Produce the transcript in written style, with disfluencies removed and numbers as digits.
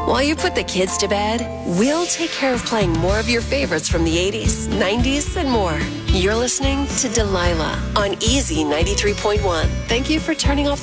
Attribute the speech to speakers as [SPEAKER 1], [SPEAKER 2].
[SPEAKER 1] While you put the kids to bed, we'll take care of playing more of your favorites from the 80s, 90s, and more. You're listening to Delilah on Easy 93.1. Thank you for turning off the